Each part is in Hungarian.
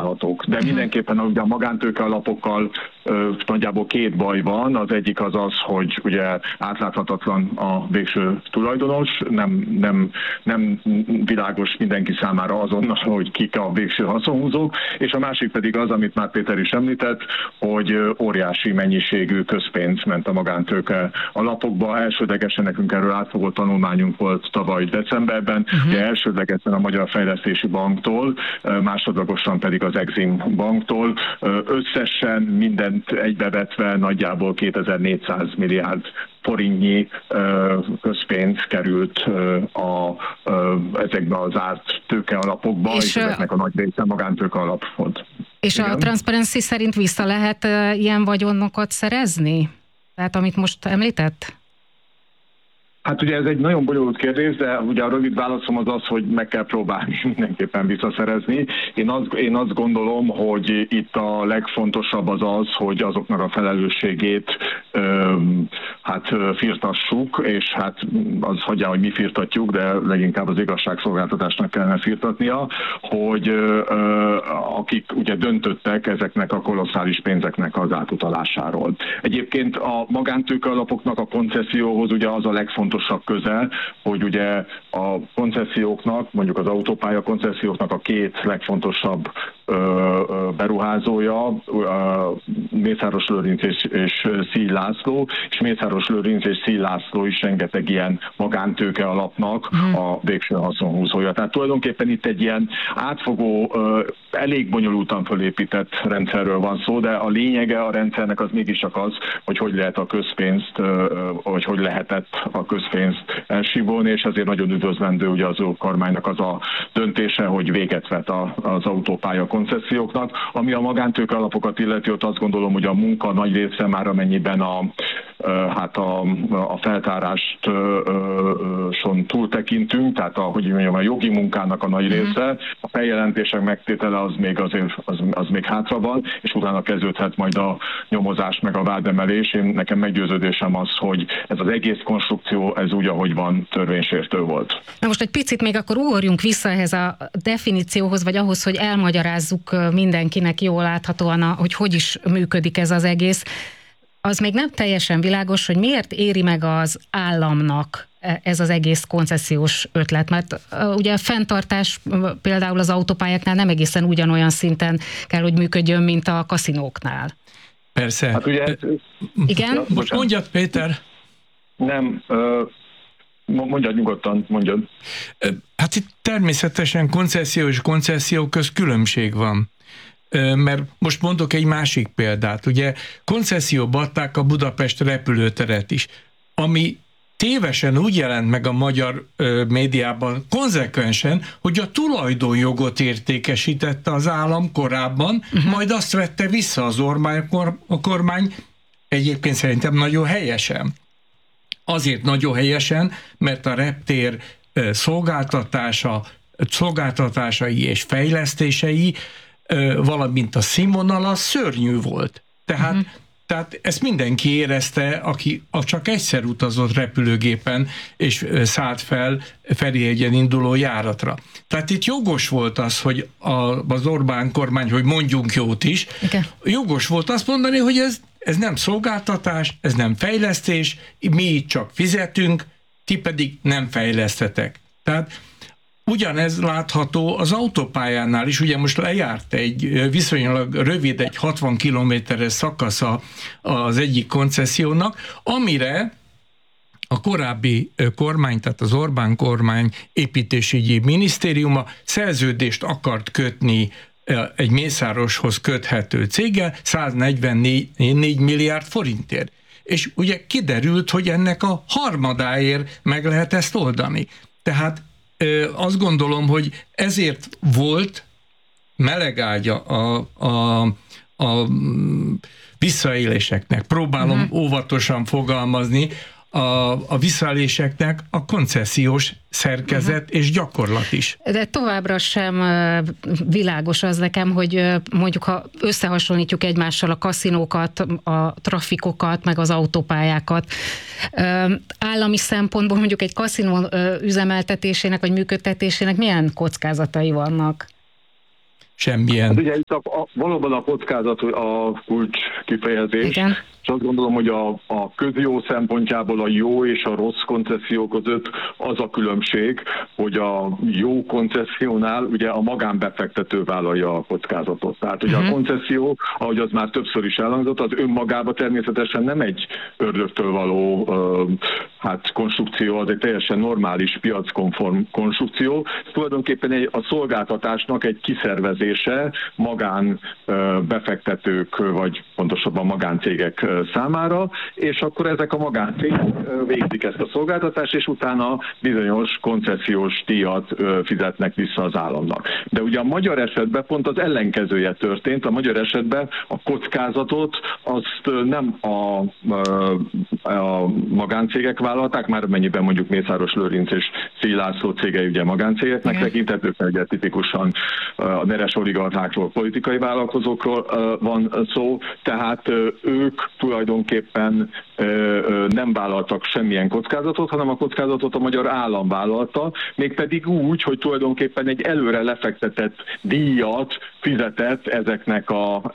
használhatók. De mindenképpen ugye a magántőke alapokkal nagyjából két baj van. Az egyik az az, hogy ugye átláthatatlan a végső tulajdonos, nem világos mindenki számára azonnal, hogy kik a végső haszonhúzók, és a másik pedig az, amit már Péter is említett, hogy óriási mennyiségű közpénz ment a magántőke alapokba. Elsődlegesen nekünk erről átfogó tanulmányunk volt tavaly decemberben, de elsődlegesen a Magyar Fejlesztési Banktól, másodlagosan pedig az Exim Banktól. Összesen mindent egybevetve nagyjából 2400 milliárd forintnyi közpénz került ezekbe az árt tőke alapokba, és ezeknek a nagy része magántőke alap volt. És igen? A Transparency szerint vissza lehet ilyen vagyonokat szerezni? Tehát amit most említett? Hát ugye ez egy nagyon bonyolult kérdés, de ugye a rövid válaszom az az, hogy meg kell próbálni mindenképpen visszaszerezni. Én azt gondolom, hogy itt a legfontosabb az az, hogy azoknak a felelősségét firtassuk, és hát az hagyján, hogy mi firtatjuk, de leginkább az igazságszolgáltatásnak kellene firtatnia, hogy akik ugye döntöttek ezeknek a kolosszális pénzeknek az átutalásáról. Egyébként a magántőke alapoknak a koncesszióhoz ugye az a legfontosabb köze, hogy ugye a konceszióknak, mondjuk az autópálya konceszióknak a két legfontosabb beruházója, Mészáros Lőrinc és Szíj László, és Mészáros Lőrinc és Szíj László is rengeteg ilyen magántőke alapnak a végső haszonhúzója. Tehát tulajdonképpen itt egy ilyen átfogó, elég bonyolultan fölépített rendszerről van szó, de a lényege a rendszernek az mégiscsak az, hogy lehet a közpénzt, vagy hogy lehetett a közpénzt elsívolni, és ezért nagyon üdvözlendő ugye az kormánynak az a döntése, hogy véget vet az autópálya konceszióknak. Ami a magántőke alapokat illeti, ott azt gondolom, hogy a munka nagy része már amennyiben a feltáráson túltekintünk, tehát a jogi munkának a nagy része, a feljelentések megtétele az még hátra van, és utána kezdődhet majd a nyomozás meg a vádemelés. Nekem meggyőződésem az, hogy ez az egész konstrukció, ez úgy, ahogy van, törvénysértő volt. Na most egy picit még akkor ugorjunk vissza ehhez a definícióhoz, vagy ahhoz, hogy elmagyarázzuk mindenkinek jól láthatóan, hogy is működik ez az egész. Az még nem teljesen világos, hogy miért éri meg az államnak ez az egész koncesziós ötlet, mert ugye a fenntartás például az autópályáknál nem egészen ugyanolyan szinten kell, hogy működjön, mint a kaszinóknál. Persze. Hát ugye, igen? Most mondjad, Péter. Nem, mondjad nyugodtan, mondjad. Hát itt természetesen koncesszió és koncesszió köz különbség van. Mert most mondok egy másik példát. Ugye koncesszióba adták a Budapest repülőteret is, ami tévesen úgy jelent meg a magyar médiában konzekvensen, hogy a tulajdonjogot értékesítette az állam korábban, majd azt vette vissza a kormány, egyébként szerintem nagyon helyesen. Azért nagyon helyesen, mert a reptér szolgáltatásai és fejlesztései, valamint a színvonala szörnyű volt. Tehát ezt mindenki érezte, aki csak egyszer utazott repülőgépen, és szállt fel Ferihegyen induló járatra. Tehát itt jogos volt az, hogy az Orbán kormány, hogy mondjunk jót is, jogos volt azt mondani, hogy ez nem szolgáltatás, ez nem fejlesztés, mi itt csak fizetünk, ti pedig nem fejlesztetek. Tehát ugyanez látható az autópályánál is, ugye most lejárt egy viszonylag rövid, egy 60 kilométeres szakasza az egyik koncessziónak, amire a korábbi kormány, tehát az Orbán kormány építésügyi minisztériuma szerződést akart kötni egy Mészároshoz köthető céggel 144 milliárd forintért. És ugye kiderült, hogy ennek a harmadáért meg lehet ezt oldani. Tehát azt gondolom, hogy ezért volt melegágya a visszaéléseknek. Próbálom óvatosan fogalmazni, a visszaéléseknek a koncesziós szerkezet és gyakorlat is. De továbbra sem világos az nekem, hogy mondjuk ha összehasonlítjuk egymással a kaszinókat, a trafikokat, meg az autópályákat, állami szempontból mondjuk egy kaszinó üzemeltetésének vagy működtetésének milyen kockázatai vannak? semmilyen. Hát ugye itt valóban a kockázat a kulcs kifejezés. Igen. És azt gondolom, hogy a közjó szempontjából a jó és a rossz koncesszió között az a különbség, hogy a jó koncessziónál ugye a magánbefektető vállalja a kockázatot. Tehát ugye a koncesszió, ahogy az már többször is elhangzott, az önmagában természetesen nem egy ördögtől való konstrukció, az egy teljesen normális piackonform konstrukció. Tulajdonképpen a szolgáltatásnak egy kiszervezése magánbefektetők, vagy pontosabban magáncégek számára, és akkor ezek a magáncégek végzik ezt a szolgáltatást, és utána bizonyos koncesziós díjat fizetnek vissza az államnak. De ugye a magyar esetben pont az ellenkezője történt. A magyar esetben a kockázatot azt nem a magáncégek vállalták, már mennyiben mondjuk Mészáros Lőrinc és Széll László cégei ugye magáncégeknek tekintetők, mert ugye tipikusan a neres oligarchákról, politikai vállalkozókról van szó, tehát ők tulajdonképpen nem vállaltak semmilyen kockázatot, hanem a kockázatot a magyar állam vállalta, mégpedig úgy, hogy tulajdonképpen egy előre lefektetett díjat fizetett ezeknek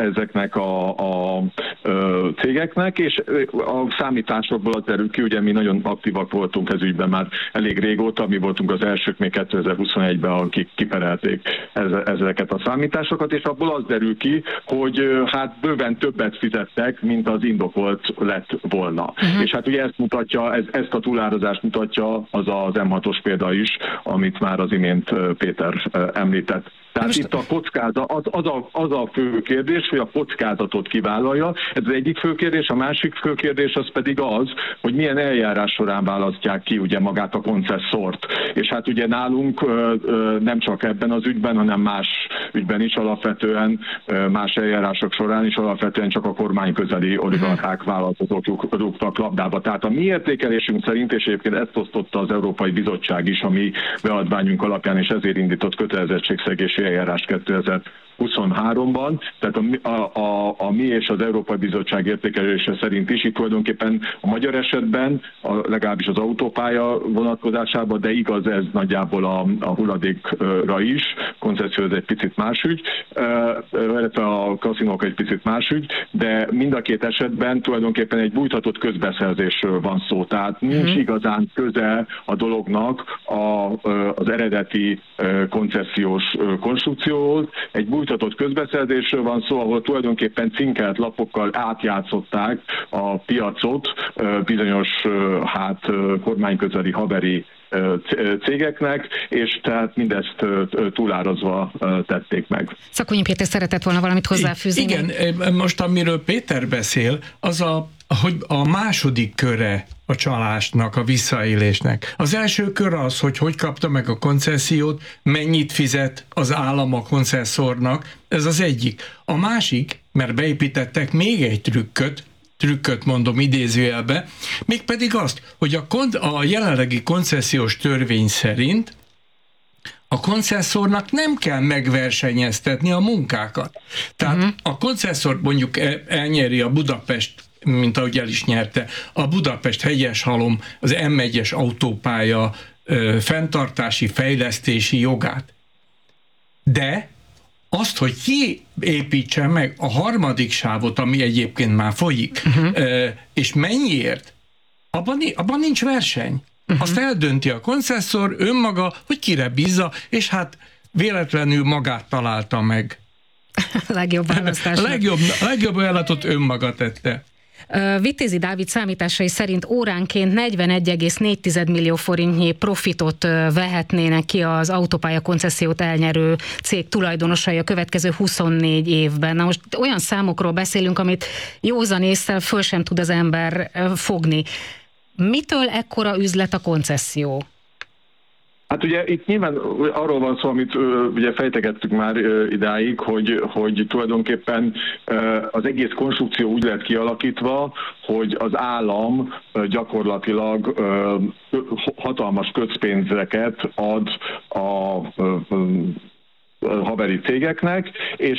a cégeknek, és a számításokból az derül ki, ugye mi nagyon aktívak voltunk ez ügyben már elég régóta, mi voltunk az elsők még 2021-ben, akik kiperelték ezeket a számításokat, és abból az derül ki, hogy hát bőven többet fizettek, mint az indokolt lett volna. És hát ugye ezt mutatja, ezt a túlárazást mutatja az M6-os példa is, amit már az imént Péter említett. Tehát itt a kockázat, az a fő kérdés, hogy a kockázatot kivállalja. Ez az egyik fő kérdés, a másik fő kérdés az pedig az, hogy milyen eljárás során választják ki ugye magát a koncesszort. És hát ugye nálunk nem csak ebben az ügyben, hanem más ügyben is alapvetően, más eljárások során is alapvetően csak a kormányközeli oligarchák vállalkozók rúgtak labdába. Tehát a mi értékelésünk szerint, és egyébként ezt osztotta az Európai Bizottság is a mi beadványunk alapján, és ezért indított kötelezettségszegési eljárás 2023-ban, tehát a mi és az Európai Bizottság értékelése szerint is itt tulajdonképpen a magyar esetben, legalábbis az autópálya vonatkozásában, de igaz ez nagyjából a hulladékra is, koncesszió egy picit más ügy, illetve a kaszinók egy picit más ügy, de mind a két esetben tulajdonképpen egy bújtatott közbeszerzésről van szó, tehát nincs igazán köze a dolognak az eredeti koncesziós konstrukcióhoz. Egy bújtatott közbeszerzésről van szó, ahol tulajdonképpen cinkelt lapokkal átjátszották a piacot bizonyos kormányközeli haveri cégeknek, és tehát mindezt túlárazva tették meg. Szakonyi Péter szeretett volna valamit hozzáfűzni. Igen, most amiről Péter beszél, az hogy a második köre a csalásnak, a visszaélésnek. Az első kör az, hogy kapta meg a koncesziót, mennyit fizet az állam a koncesszornak, ez az egyik. A másik, mert beépítettek még egy trükköt mondom idézőjelbe, mégpedig azt, hogy a jelenlegi koncesziós törvény szerint a koncesszornak nem kell megversenyeztetni a munkákat. Tehát a koncesszor mondjuk elnyeri a Budapest, mint ahogy el is nyerte, a Budapest-Hegyeshalom, az M1-es autópálya fenntartási, fejlesztési jogát. De azt, hogy ki építse meg a harmadik sávot, ami egyébként már folyik, és mennyiért, abban nincs verseny. Azt eldönti a koncesszor önmaga, hogy kire bízza, és hát véletlenül magát találta meg. Legjobb választás. Legjobb ajánlatot önmaga tette. Vitézi Dávid számításai szerint óránként 41,4 millió forintnyi profitot vehetnének ki az autópálya koncesziót elnyerő cég tulajdonosai a következő 24 évben. Na most olyan számokról beszélünk, amit józan ésszel föl sem tud az ember fogni. Mitől ekkora üzlet a koncesszió? Hát ugye itt nyilván arról van szó, amit ugye fejtegettük már idáig, hogy tulajdonképpen az egész konstrukció úgy lett kialakítva, hogy az állam gyakorlatilag hatalmas közpénzeket ad a haveri cégeknek,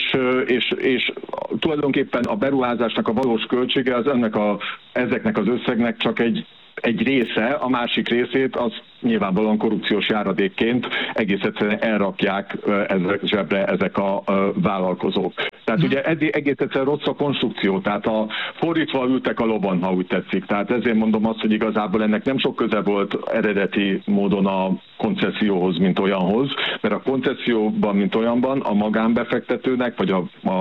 és tulajdonképpen a beruházásnak a valós költsége az ezeknek az összegnek csak egy egy része, a másik részét az nyilvánvalóan korrupciós járadékként egész egyszerűen elrakják zsebre ezek a vállalkozók. Tehát ugye egész egyszerűen rossz a konstrukció, tehát fordítva ültek a lovon, ha úgy tetszik. Tehát ezért mondom azt, hogy igazából ennek nem sok köze volt eredeti módon a koncesszióhoz, mint olyanhoz, mert a koncesszióban, mint olyanban a magánbefektetőnek, vagy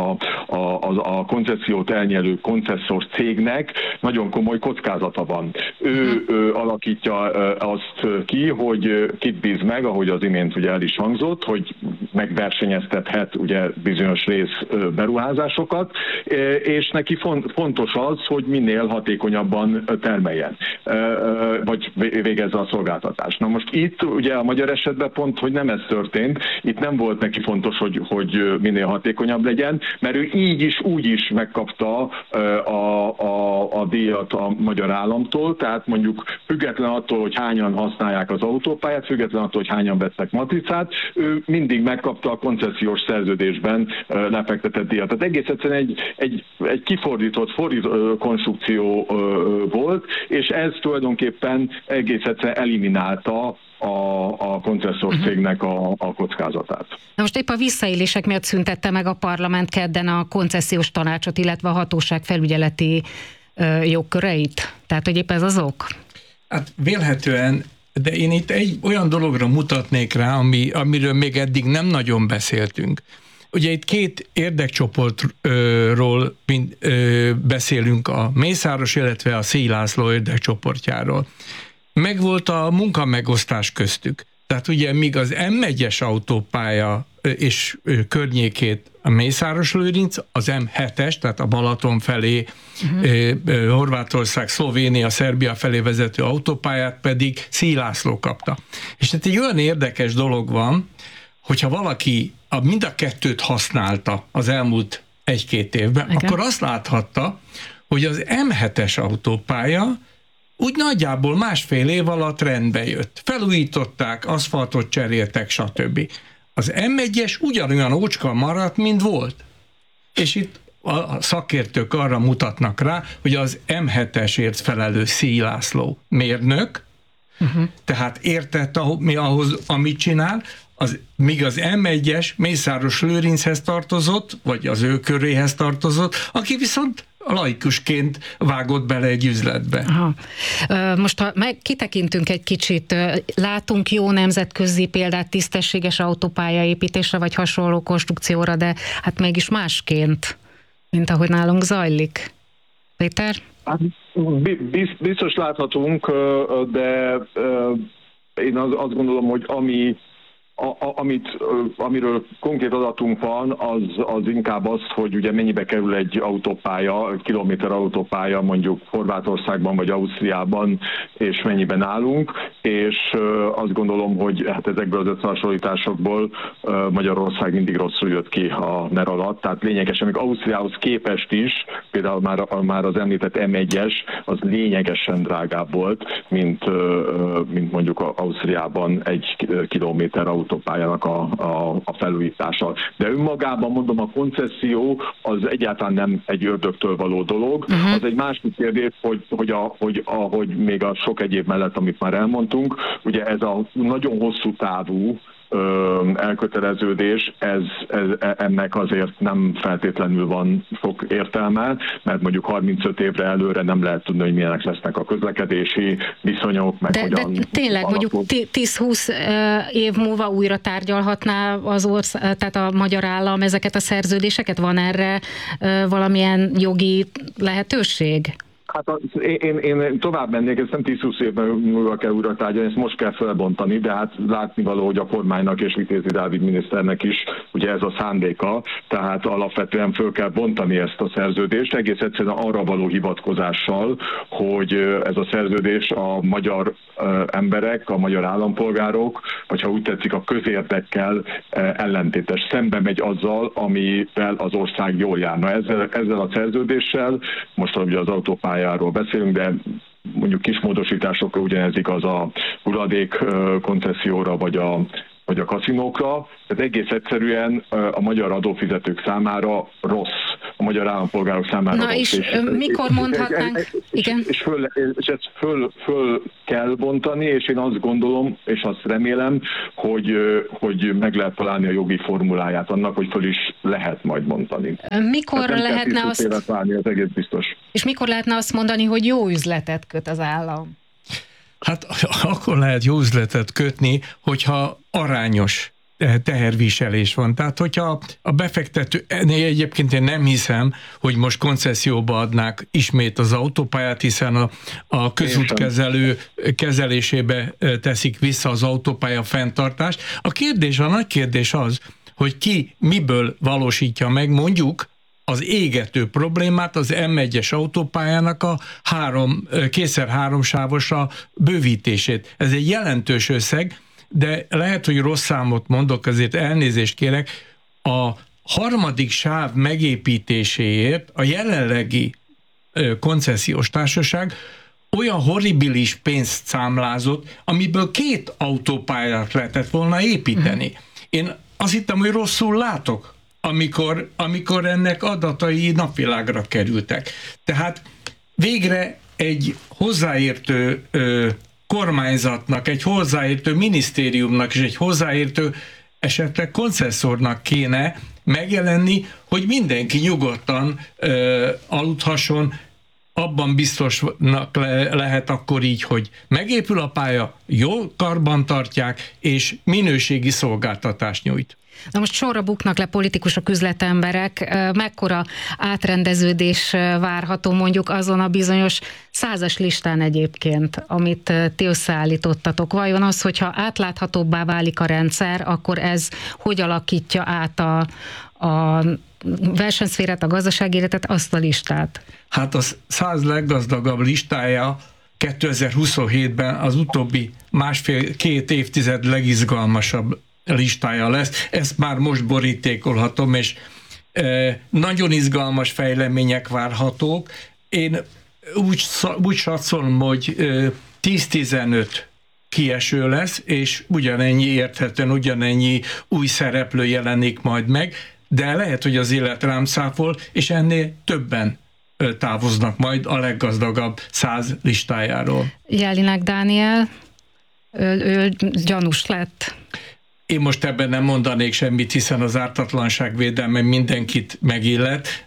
a koncessziót elnyelő koncesszor cégnek nagyon komoly kockázata van. Ő alakítja azt ki, hogy kit bíz meg, ahogy az imént ugye el is hangzott, hogy megversenyeztethet ugye bizonyos rész beruházásokat, és neki fontos az, hogy minél hatékonyabban termeljen, vagy végezze a szolgáltatást. Na most itt ugye a magyar esetben pont, hogy nem ez történt, itt nem volt neki fontos, hogy minél hatékonyabb legyen, mert ő így is, úgy is megkapta a díjat a magyar államtól, tehát mondjuk független attól, hogy hányan használják az autópályát, független attól, hogy hányan vettek matricát, ő mindig megkapta a koncesziós szerződésben lefektetett díjat. Tehát egész egyszerűen egy kifordított konstrukció volt, és ez tulajdonképpen egész egyszerűen eliminálta a koncesszor cégnek a kockázatát. Na most épp a visszaélések miatt szüntette meg a parlament kedden a koncesziós tanácsot, illetve a hatóság felügyeleti jogköreit? Tehát, hogy épp ez az ok? Hát vélhetően, de én itt egy olyan dologra mutatnék rá, amiről még eddig nem nagyon beszéltünk. Ugye itt két érdekcsoportról beszélünk, a Mészáros, illetve a Szély László érdekcsoportjáról. Megvolt a munkamegosztás köztük. Tehát ugye míg az M1-es autópálya és környékét a Mészáros-Lőrinc, az M7-es, tehát a Balaton felé, Horvátország, Szlovénia, Szerbia felé vezető autópályát pedig Szély László kapta. És tehát egy olyan érdekes dolog van, hogyha valaki mind a kettőt használta az elmúlt 1-2 évben, okay, akkor azt láthatta, hogy az M7-es autópálya úgy nagyjából 1,5 év alatt rendbe jött. Felújították, aszfaltot cseréltek, stb. Az M1-es ugyanolyan ócska maradt, mint volt. És itt a szakértők arra mutatnak rá, hogy az M7-esért felelő Szély László mérnök, tehát értett ahhoz, amit csinál, míg az M1-es Mészáros-Lőrinchez tartozott, vagy az ő köréhez tartozott, aki viszont laikusként vágott bele egy üzletbe. Aha. Most ha kitekintünk egy kicsit, látunk jó nemzetközi példát tisztességes autópályaépítésre, vagy hasonló konstrukcióra, de hát mégis másként, mint ahogy nálunk zajlik. Péter? Hát, biztos láthatunk, de én azt gondolom, hogy amiről konkrét adatunk van, az inkább az, hogy ugye mennyibe kerül egy autópálya, egy kilométer autópálya mondjuk Horvátországban vagy Ausztriában, és mennyiben állunk, és azt gondolom, hogy hát ezekből az összehasonlításokból Magyarország mindig rosszul jött ki a NER alatt, tehát lényegesen, még Ausztriához képest is, például már az említett M1-es, az lényegesen drágább volt, mint mondjuk Ausztriában egy kilométer autópályának a felújítása. De önmagában mondom, a koncesszió az egyáltalán nem egy ördögtől való dolog. Az egy másik kérdés, hogy még a sok egyéb mellett, amit már elmondtunk, ugye ez a nagyon hosszú távú elköteleződés, ennek azért nem feltétlenül van sok értelme, mert mondjuk 35 évre előre nem lehet tudni, hogy milyenek lesznek a közlekedési viszonyok, meg hogyan... De tényleg mondjuk 10-20 év múlva újra tárgyalhatná az ország, tehát a magyar állam ezeket a szerződéseket? Van erre valamilyen jogi lehetőség? Hát én tovább mennék, ezt nem 10-20 évben múlva kell újra tárgyalni, ezt most kell felbontani, de hát látnivaló, hogy a kormánynak és Vitézi Dávid miniszternek is ugye ez a szándéka, tehát alapvetően föl kell bontani ezt a szerződést, egész egyszerűen arra való hivatkozással, hogy ez a szerződés a magyar emberek, a magyar állampolgárok, vagy ha úgy tetszik, a közérdekkel ellentétes, szembe megy azzal, amivel az ország jól járna. Ezzel a szerződéssel, most ugye az autópályáról beszélünk, de mondjuk kis módosításokra ugyanez igaz a hulladék koncesszióra, vagy a kaszinókra. Ez egész egyszerűen a magyar adófizetők számára rossz a magyar állampolgárok számára. Na és mikor mondhatnánk? Igen. És ezt föl kell bontani, és én azt gondolom, és azt remélem, hogy meg lehet találni a jogi formuláját annak, hogy föl is lehet majd bontani. Mikor lehetne azt... Válni, az egész biztos. És mikor lehetne azt mondani, hogy jó üzletet köt az állam? Hát akkor lehet jó üzletet kötni, hogyha arányos teherviselés van. Tehát, hogyha a befektető, egyébként én nem hiszem, hogy most koncesszióba adnák ismét az autópályát, hiszen a közútkezelő kezelésébe teszik vissza az autópálya fenntartást. A nagy kérdés az, hogy ki miből valósítja meg mondjuk az égető problémát, az M1-es autópályának a kétszer háromsávosra bővítését. Ez egy jelentős összeg, de lehet, hogy rossz számot mondok, azért elnézést kérek. A harmadik sáv megépítéséért a jelenlegi koncesziós társaság olyan horribilis pénzt számlázott, amiből 2 autópályát lehetett volna építeni. Én azt hittem, hogy rosszul látok, amikor ennek adatai napvilágra kerültek. Tehát végre egy hozzáértő kormányzatnak, egy hozzáértő minisztériumnak és egy hozzáértő esetleg koncesszornak kéne megjelenni, hogy mindenki nyugodtan aludhasson, abban biztosnak lehet akkor így, hogy megépül a pálya, jól karban tartják, és minőségi szolgáltatást nyújt. Na most sorra buknak le politikusok, üzletemberek, mekkora átrendeződés várható mondjuk azon a bizonyos 100-as listán egyébként, amit ti összeállítottatok. Vajon az, hogyha átláthatóbbá válik a rendszer, akkor ez hogy alakítja át a versenyszférát, a gazdasági életet, azt a listát? Hát a 100 leggazdagabb listája 2027-ben az utóbbi másfél-két évtized legizgalmasabb listája lesz. Ezt már most borítékolhatom, és nagyon izgalmas fejlemények várhatók. Én úgy satszolom, hogy 10-15 kieső lesz, és ugyanennyi új szereplő jelenik majd meg, de lehet, hogy az élet rám száfol, és ennél többen távoznak majd a leggazdagabb 100 listájáról. Jelinek Dániel, ő gyanús lett. Én most ebben nem mondanék semmit, hiszen az ártatlanság védelme mindenkit megillet.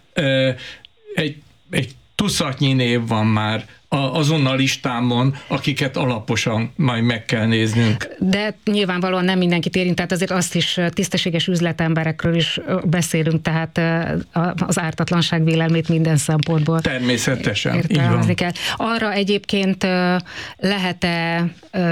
Egy tucatnyi név van már azon a listámon, akiket alaposan majd meg kell néznünk. De nyilvánvalóan nem mindenkit érint, tehát azért azt is tisztességes üzletemberekről is beszélünk, tehát az ártatlanság vélelmét minden szempontból természetesen, így van. Kell. Arra egyébként lehet-e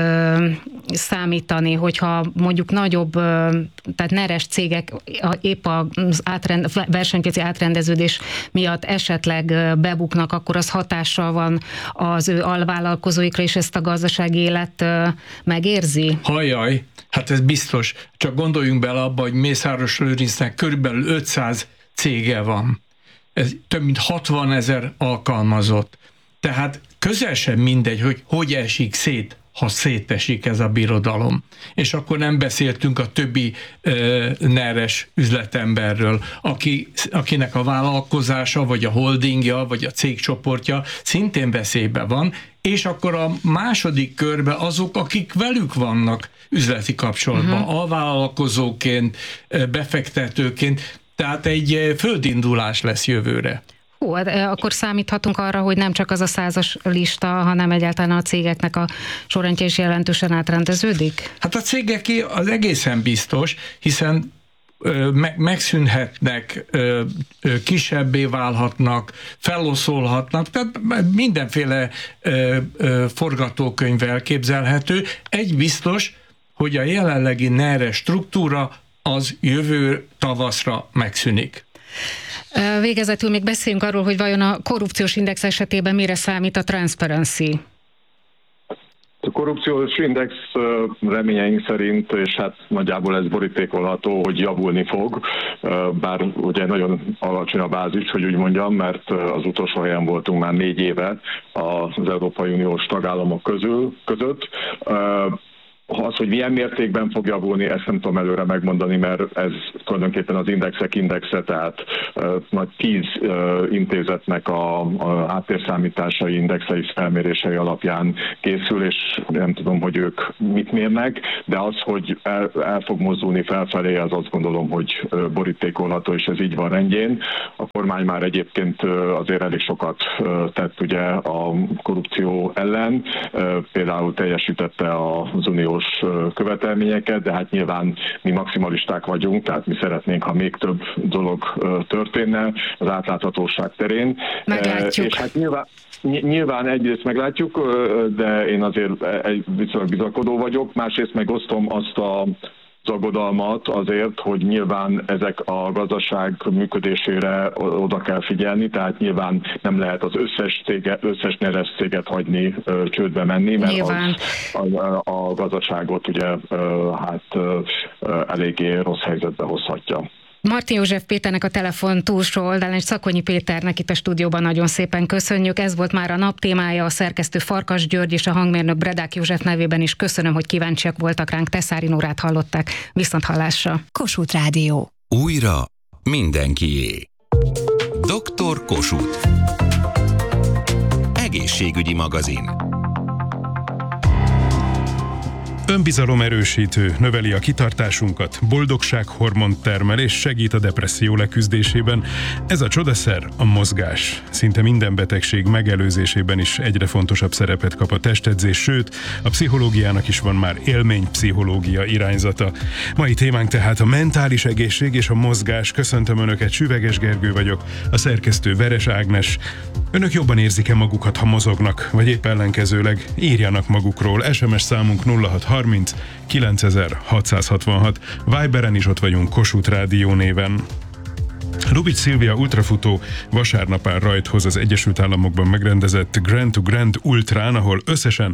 számítani, hogyha mondjuk nagyobb, tehát neres cégek épp az versenypiaci átrendeződés miatt esetleg bebuknak, akkor az hatással van az ő alvállalkozóikra, és ezt a gazdasági élet megérzi? Hajjaj, hát ez biztos. Csak gondoljunk bele abba, hogy Mészáros Lőrincnek körülbelül 500 cége van. Ez több mint 60 000 alkalmazott. Tehát közel sem mindegy, hogy esik szét, ha szétesik ez a birodalom. És akkor nem beszéltünk a többi neres üzletemberről, akinek a vállalkozása, vagy a holdingja, vagy a cégcsoportja szintén veszélyben van, és akkor a második körbe azok, akik velük vannak üzleti kapcsolatban, alvállalkozóként, befektetőként, tehát egy földindulás lesz jövőre. Akkor számíthatunk arra, hogy nem csak az a 100-as lista, hanem egyáltalán a cégeknek a sorrendja is jelentősen átrendeződik? Hát a cégeké az egészen biztos, hiszen megszűnhetnek, kisebbé válhatnak, feloszolhatnak, tehát mindenféle forgatókönyv elképzelhető. Egy biztos, hogy a jelenlegi NER struktúra az jövő tavaszra megszűnik. Végezetül még beszéljünk arról, hogy vajon a korrupciós index esetében mire számít a Transparency? A korrupciós index reményeink szerint, és hát nagyjából ez borítékolható, hogy javulni fog, bár ugye nagyon alacsony a bázis, hogy úgy mondjam, mert az utolsó helyen voltunk már 4 éve az Európai Uniós tagállamok között. Az, hogy milyen mértékben fog javulni, ezt nem tudom előre megmondani, mert ez tulajdonképpen az indexek indexe, tehát nagy 10 intézetnek a háttérszámításai, indexei, felmérései alapján készül, és nem tudom, hogy ők mit mérnek, de az, hogy el fog mozdulni felfelé, az azt gondolom, hogy borítékolható, és ez így van rendjén. A kormány már egyébként azért elég sokat tett ugye a korrupció ellen, például teljesítette az uniós követelményeket, de hát nyilván mi maximalisták vagyunk, tehát mi szeretnénk, ha még több dolog történne az átláthatóság terén. Meglátjuk. És hát nyilván egyrészt meglátjuk, de én azért viszonylag bizakodó vagyok, másrészt megosztom azt az aggodalmat azért, hogy nyilván ezek a gazdaság működésére oda kell figyelni, tehát nyilván nem lehet az összes neres céget hagyni csődbe menni, mert az a gazdaságot ugye eléggé rossz helyzetbe hozhatja. Martin József Péternek a telefon túlsó oldalán, és Szakonyi Péternek itt a stúdióban nagyon szépen köszönjük. Ez volt már a nap témája, a szerkesztő Farkas György és a hangmérnök Bredák József nevében is köszönöm, hogy kíváncsiak voltak ránk. Teszári Nórát hallották. Viszonthallásra. Kossuth Rádió. Újra mindenkié. Dr. Kossuth. Egészségügyi magazin. Önbizalomerősítő, növeli a kitartásunkat, boldogsághormont termel és segít a depresszió leküzdésében. Ez a csodaszer a mozgás. Szinte minden betegség megelőzésében is egyre fontosabb szerepet kap a testedzés, sőt, a pszichológiának is van már élménypszichológia irányzata. Mai témánk tehát a mentális egészség és a mozgás. Köszöntöm Önöket, Süveges Gergő vagyok, a szerkesztő Veres Ágnes. Önök jobban érzik-e magukat, ha mozognak, vagy épp ellenkezőleg írjanak magukról. SMS számunk 0630 9666. Viberen is ott vagyunk Kossuth Rádió néven. Lubitsch Szilvia ultrafutó vasárnap áll rajthoz az Egyesült Államokban megrendezett Grand to Grand Ultrán, ahol összesen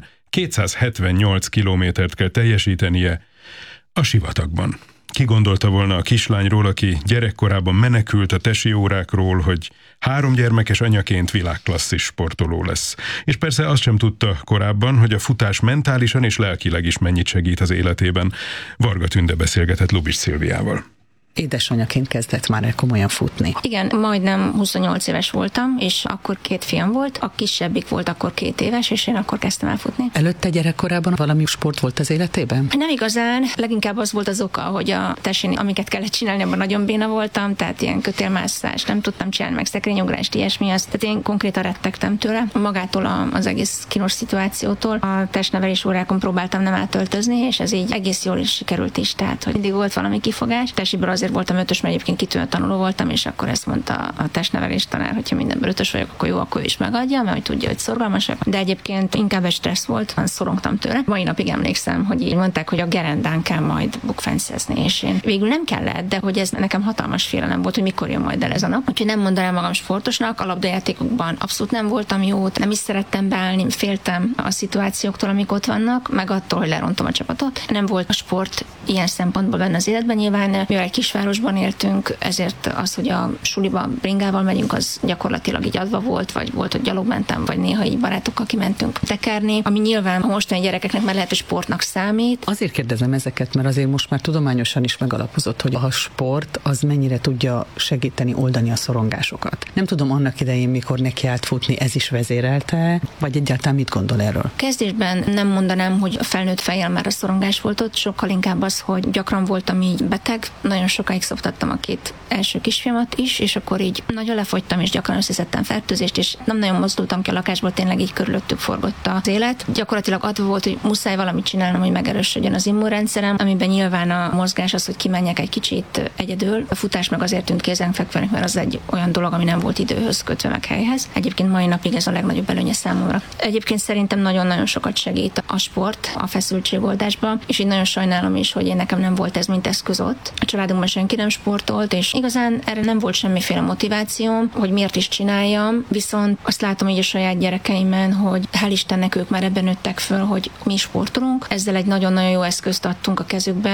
278 kilométert kell teljesítenie a sivatagban. Ki gondolta volna a kislányról, aki gyerekkorában menekült a tesi órákról, hogy 3 gyermekes anyaként világklasszis sportoló lesz. És persze azt sem tudta korábban, hogy a futás mentálisan és lelkileg is mennyit segít az életében. Varga Tünde beszélgetett Lubitsch Szilviával. Édesanyaként kezdett már el komolyan futni. Igen, majdnem 28 éves voltam, és akkor 2 fiam volt, a kisebbik volt akkor 2 éves, és én akkor kezdtem el futni. Előtte gyerekkorában valami sport volt az életében? Nem igazán, leginkább az volt az oka, hogy a tesin, amiket kellett csinálni, abban nagyon béna voltam, tehát ilyen kötélmászás, nem tudtam csinálni, meg szekrényugrást, ilyesmi, tehát én konkrétan rettegtem tőle, magától az egész kínos szituációtól. A testnevelés órákon próbáltam nem átöltözni, és ez így egész jól is sikerült is, tehát hogy mindig volt valami kifogás. Tesiből azért voltam 5-ös, mert egyébként kitűnő tanuló voltam, és akkor ezt mondta a testnevelés tanár, hogyha mindenből 5-ös vagyok, akkor jó, akkor ő is megadja, mert hogy tudja, hogy szorgalmasak. De egyébként inkább egy stressz volt, szorongtam tőle. Mai napig emlékszem, hogy így mondták, hogy a gerendán kell majd bukfenceszni, és én végül nem kellett, de hogy ez nekem hatalmas félelem volt, hogy mikor jön majd el ez a nap. Úgyhogy nem mondanám magam sportosnak, a labdajátékokban abszolút nem voltam jó, nem is szerettem beállni, féltem a szituációktól, amik ott vannak, meg attól, hogy lerontom a csapatot. Nem volt a sport ilyen szempontból benne az életben, nyilván mivel egy kisvárosban éltünk, ezért az, hogy a suliba bringával megyünk, az gyakorlatilag így adva volt, vagy volt, hogy gyalog mentem, vagy néha így barátokkal kimentünk tekerni, ami nyilván a mostani gyerekeknek már lehet, hogy sportnak számít. Azért kérdezem ezeket, mert azért most már tudományosan is megalapozott, hogy a sport az mennyire tudja segíteni oldani a szorongásokat. Nem tudom, annak idején, mikor neki állt futni, ez is vezérelte, vagy egyáltalán mit gondol erről? Kezdésben nem mondanám, hogy a felnőtt fejjel már a szorongás volt ott, sokkal inkább az, hogy gyakran voltam így beteg, nagyon sokáig szoptattam a 2 első kisfiamat is, és akkor így nagyon lefogytam, és gyakran összeszedtem fertőzést, és nem nagyon mozdultam ki a lakásból, tényleg így körülöttük forgott az élet. Gyakorlatilag adva volt, hogy muszáj valamit csinálnom, hogy megerősödjön az immunrendszerem, amiben nyilván a mozgás az, hogy kimenjek egy kicsit egyedül. A futás meg azért tűnt kézenfekvőnek, mert az egy olyan dolog, ami nem volt időhöz kötve meg helyhez. Egyébként mai napig ez a legnagyobb előnye számomra. Egyébként szerintem nagyon-nagyon sokat segít a sport a feszültségoldásban, és így nagyon sajnálom is, hogy én nekem nem volt ez mint eszköz ott. A családunkban senki nem sportolt, és igazán erre nem volt semmiféle motivációm, hogy miért is csináljam, viszont azt látom így a saját gyerekeimen, hogy hál' Istennek ők már ebben nőttek föl, hogy mi sportolunk. Ezzel egy nagyon-nagyon jó eszközt adtunk a kezükbe,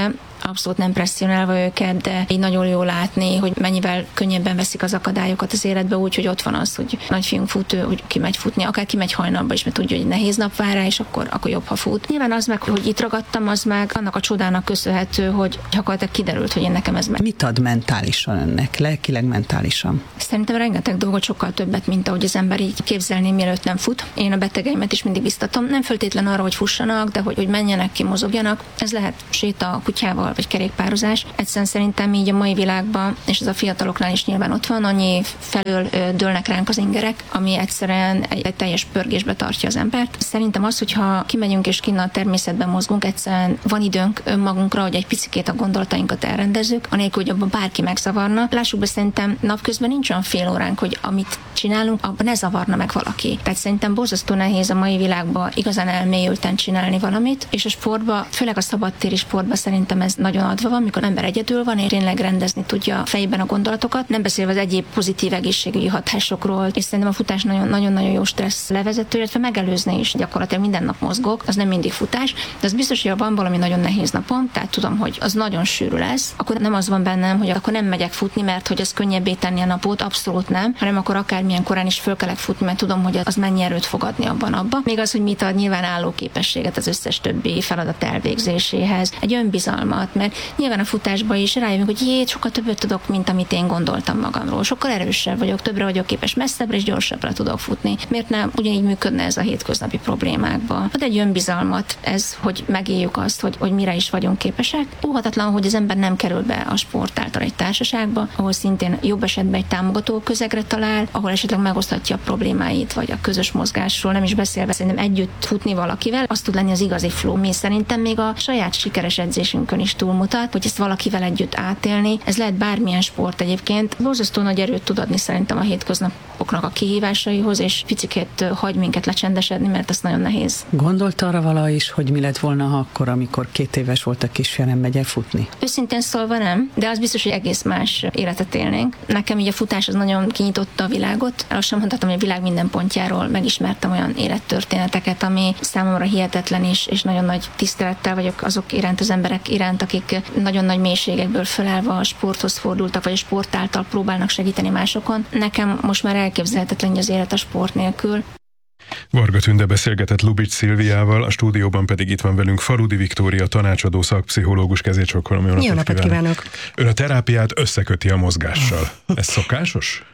abszolút nem presszionálva őket, de így nagyon jó látni, hogy mennyivel könnyebben veszik az akadályokat az életbe úgy, hogy ott van az, hogy nagyfiunk fut, hogy kimegy futni, akár kimegy hajnalba is, mert tudja, hogy nehéz nap vár rá, és akkor jobb, ha fut. Nyilván az meg, hogy itt ragadtam, az meg annak a csodának köszönhető, hogy gyakorlatilag kiderült, hogy én nekem ez meg. Mit ad mentálisan önnek, lelkileg mentálisan? Szerintem rengeteg dolgot, sokkal többet, mint ahogy az ember így képzelné, mielőtt nem fut. Én a betegeimet is mindig biztatom, nem feltétlen arra, hogy fussanak, de hogy menjenek ki, mozogjanak. Ez lehet séta a kutyával, vagy kerékpározás. Egyszerűen szerintem így a mai világban, és ez a fiataloknál is nyilván ott van, annyi felől dőlnek ránk az ingerek, ami egyszerűen egy teljes pörgésbe tartja az embert. Szerintem az, hogyha kimegyünk és kinn a természetben mozgunk, egyszerűen van időnk önmagunkra, hogy egy picikét a gondolatainkat elrendezzük, anélkül, hogy abban bárki megzavarna. Lássuk be, szerintem napközben nincs olyan fél óránk, hogy amit csinálunk, abban ne zavarna meg valaki. Tehát szerintem borzasztó nehéz a mai világban igazán elmélyülten csinálni valamit, és a sportban, főleg a szabadtéri sportban szerintem ez nagyon adva van, mikor ember egyedül van, és tényleg rendezni tudja a fejében a gondolatokat, nem beszélve az egyéb pozitív egészségügyi hatásokról, és szerintem a futás nagyon-nagyon jó stressz levezető, illetve megelőzni is. Gyakorlatilag minden nap mozgok, az nem mindig futás, de az biztos, hogy van valami nagyon nehéz napom, tehát tudom, hogy az nagyon sűrű lesz, akkor nem az van bennem, hogy akkor nem megyek futni, mert hogy az könnyebbé tenni a napot, abszolút nem, hanem akkor akármilyen korán is fölkelek futni, mert tudom, hogy az mennyi erőt fog adni abba. Még az, hogy mit ad nyilván állóképességet az összes többi feladat elvégzéséhez, egy önbizalmat, mert nyilván a futásban is rájövünk, hogy sokkal többet tudok, mint amit én gondoltam magamról. Sokkal erősebb vagyok, többre vagyok képes, messzebbre és gyorsabbra tudok futni. Miért nem ugyanígy működne ez a hétköznapi problémákban? Ad egy önbizalmat ez, hogy megéljük azt, hogy mire is vagyunk képesek. Óhatatlan, hogy az ember nem kerül be a sport által egy társaságba, ahol szintén jobb esetben egy támogató közegre talál, ahol esetleg megoszthatja a problémáit, vagy a közös mozgásról, nem is beszélve, szerintem együtt futni valakivel, az tud lenni az igazi flow. Mi szerintem még a saját sikeres edzésünkön is túlmutat, hogy ezt valakivel együtt átélni. Ez lehet bármilyen sport egyébként. Borzasztó nagy erőt tud adni szerintem a hétköznapoknak a kihívásaihoz, és picikét hagy minket lecsendesedni, mert ez nagyon nehéz. Gondolt arra vala is, hogy mi lett volna akkor, amikor 2 éves volt a kisfiam, nem megy el futni? Őszintén szólva nem, de az biztos, hogy egész más életet élnénk. Nekem így a futás az nagyon kinyitotta a világot. Azt sem mondhatom, hogy a világ minden pontjáról megismertem olyan élettörténeteket, ami számomra hihetetlen is, és nagyon nagy tisztelettel vagyok azok iránt, az emberek iránt, akik nagyon nagy mélységekből felállva a sporthoz fordultak, vagy a sport által próbálnak segíteni másokon. Nekem most már elképzelhetetlen, hogy az élet a sport nélkül. Varga Tünde beszélgetett Lubics Szilviával, a stúdióban pedig itt van velünk Faludi Viktória, tanácsadó szakpszichológus. Kezét csókolom, jó napot kívánok! Ön a terápiát összeköti a mozgással. Ez szokásos?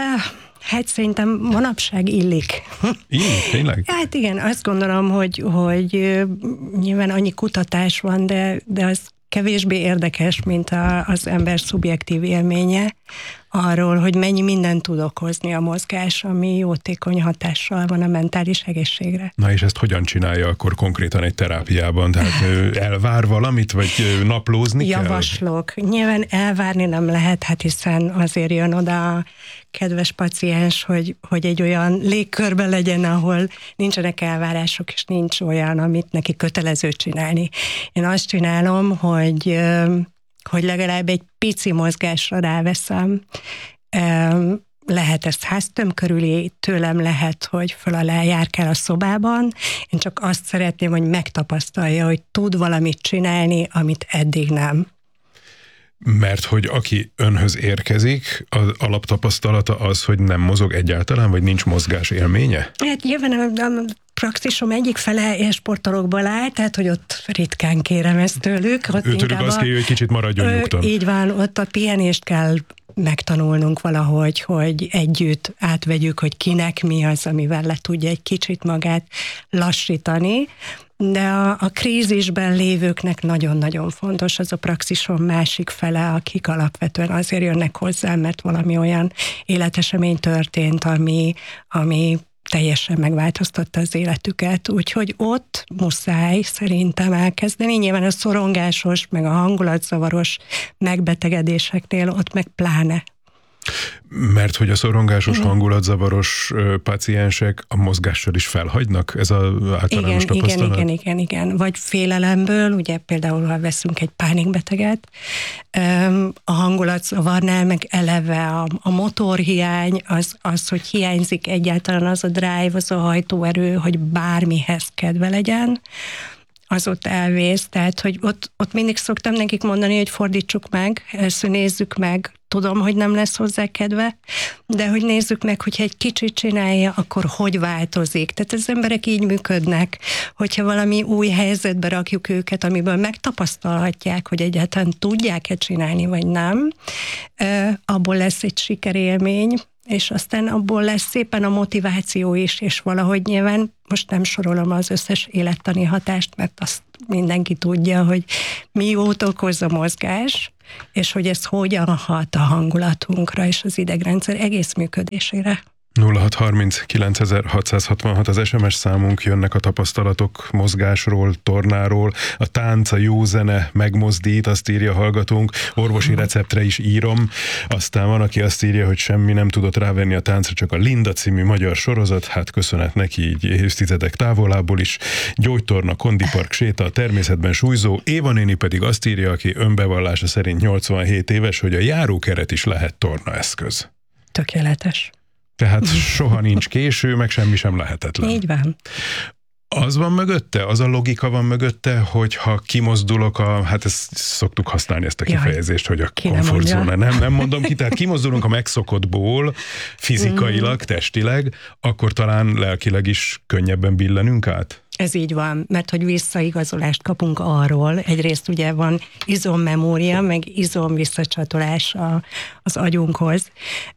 Hát szerintem manapság illik. Illik, tényleg? Hát igen, azt gondolom, hogy nyilván annyi kutatás van, de az kevésbé érdekes, mint az ember szubjektív élménye arról, hogy mennyi mindent tud okozni a mozgás, ami jótékony hatással van a mentális egészségre. Na és ezt hogyan csinálja akkor konkrétan egy terápiában? Tehát elvár valamit, vagy naplózni kell? Javaslok. Nyilván elvárni nem lehet, hát hiszen azért jön oda a kedves paciens, hogy egy olyan légkörben legyen, ahol nincsenek elvárások, és nincs olyan, amit neki kötelező csinálni. Én azt csinálom, hogy legalább egy pici mozgásra ráveszem. Lehet ezt háztöm körüli, tőlem lehet, hogy föl alá járkál a szobában. Én csak azt szeretném, hogy megtapasztalja, hogy tud valamit csinálni, amit eddig nem. Mert hogy aki önhöz érkezik, az alaptapasztalata az, hogy nem mozog egyáltalán, vagy nincs mozgás élménye? Hát nyilván a praxisom egyik fele élsportolókból áll, tehát hogy ott ritkán kérem ezt tőlük. Őtőlük azt kérjük, hogy kicsit maradjon nyugton. Így van, ott a pihenést kell megtanulnunk valahogy, hogy együtt átvegyük, hogy kinek mi az, amivel le tudja egy kicsit magát lassítani. De a krízisben lévőknek nagyon-nagyon fontos az a praxisom másik fele, akik alapvetően azért jönnek hozzám, mert valami olyan életesemény történt, ami teljesen megváltoztatta az életüket. Úgyhogy ott muszáj szerintem elkezdeni. Nyilván a szorongásos, meg a hangulatzavaros megbetegedéseknél ott meg pláne. Mert hogy a szorongásos, hangulatzavaros páciensek a mozgással is felhagynak? Ez az általános tapasztalat? Igen. Vagy félelemből, ugye például, ha veszünk egy pánikbeteget, a hangulatzavarnál meg eleve a motorhiány, az, hogy hiányzik egyáltalán az a drive, az a hajtóerő, hogy bármihez kedve legyen. az ott elvész, tehát hogy ott mindig szoktam nekik mondani, hogy fordítsuk meg, először nézzük meg, tudom, hogy nem lesz hozzá kedve, de hogy nézzük meg, hogyha egy kicsit csinálja, akkor hogy változik. Tehát az emberek így működnek, hogyha valami új helyzetbe rakjuk őket, amiből megtapasztalhatják, hogy egyáltalán tudják-e csinálni, vagy nem, abból lesz egy sikerélmény, és aztán abból lesz szépen a motiváció is, és valahogy nyilván most nem sorolom az összes élettani hatást, mert azt mindenki tudja, hogy mi jót okoz a mozgás, és hogy ez hogyan hat a hangulatunkra és az idegrendszer egész működésére. 0630 9666 az SMS számunk, jönnek a tapasztalatok mozgásról, tornáról, a tánc, a jó zene megmozdít, azt írja hallgatónk, orvosi receptre is írom, aztán van, aki azt írja, hogy semmi nem tudott rávenni a táncra, csak a Linda című magyar sorozat, hát köszönet neki így évtizedek távolából is, gyógytorna, kondipark, séta, a természetben súlyzó, Éva néni pedig azt írja, aki önbevallása szerint 87 éves, hogy a járókeret is lehet tornaeszköz. Tökéletes. Tehát soha nincs késő, meg semmi sem lehetetlen. Így van. Az van mögötte, az a logika van mögötte, hogy ha kimozdulok hát ezt szoktuk használni ezt a kifejezést, hogy a komfortzóna. Nem mondom ki, tehát kimozdulunk a megszokottból fizikailag, testileg, akkor talán lelkileg is könnyebben billenünk át? Ez így van, mert hogy visszaigazolást kapunk arról, egyrészt ugye van izommemória, meg izomvisszacsatolás az agyunkhoz,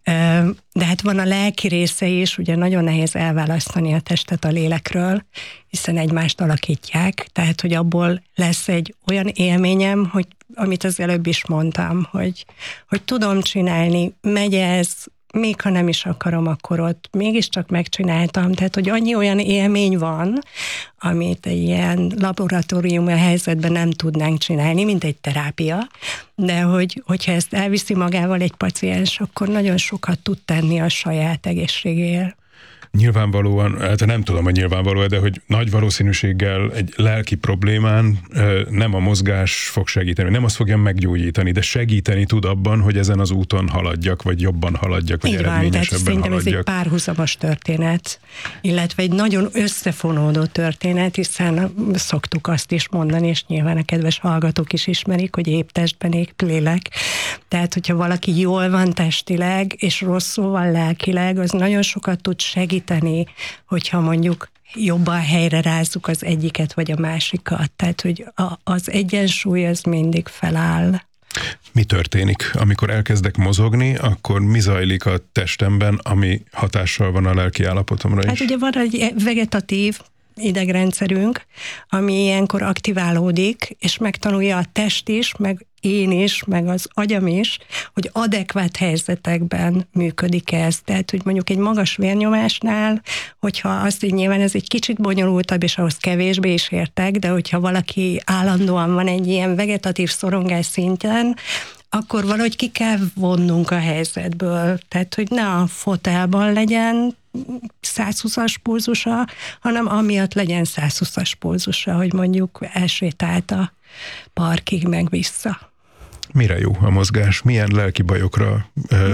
de hát van a lelki része is, ugye nagyon nehéz elválasztani a testet a lélekről, hiszen egymást alakítják, tehát hogy abból lesz egy olyan élményem, hogy amit az előbb is mondtam, hogy tudom csinálni, megy ez, még ha nem is akarom, akkor ott mégiscsak megcsináltam. Tehát, hogy annyi olyan élmény van, amit egy ilyen laboratóriumi helyzetben nem tudnánk csinálni, mint egy terápia, de hogyha ezt elviszi magával egy paciens, akkor nagyon sokat tud tenni a saját egészségéért. Nyilvánvalóan, hát nem tudom, hogy nyilvánvaló, de hogy nagy valószínűséggel egy lelki problémán nem a mozgás fog segíteni, nem azt fogja meggyógyítani, de segíteni tud abban, hogy ezen az úton haladjak, vagy jobban haladjak, vagy eredményesebben haladjak. Ez egy párhuzamos történet, illetve egy nagyon összefonódó történet, hiszen szoktuk azt is mondani, és nyilván a kedves hallgatók is ismerik, hogy épp testben, épp lélek. Tehát, hogyha valaki jól van testileg, és rosszul van lelkileg, az nagyon sokat tud segíteni, hogyha mondjuk jobban helyre rázzuk az egyiket vagy a másikat. Tehát, hogy az egyensúly az mindig feláll. Mi történik? Amikor elkezdek mozogni, akkor mi zajlik a testemben, ami hatással van a lelki állapotomra is? Hát ugye van egy vegetatív idegrendszerünk, ami ilyenkor aktiválódik, és megtanulja a test is, meg én is, meg az agyam is, hogy adekvát helyzetekben működik ez. Tehát, hogy mondjuk egy magas vérnyomásnál, hogyha azt így nyilván ez egy kicsit bonyolultabb, és ahhoz kevésbé is értek, de hogyha valaki állandóan van egy ilyen vegetatív szorongás szinten, akkor valahogy ki kell vonnunk a helyzetből. Tehát, hogy ne a fotelban legyen 120-as pulzusa, hanem amiatt legyen 120-as pulzusa, hogy mondjuk elsétált a parkig meg vissza. Mire jó a mozgás? Milyen lelki bajokra,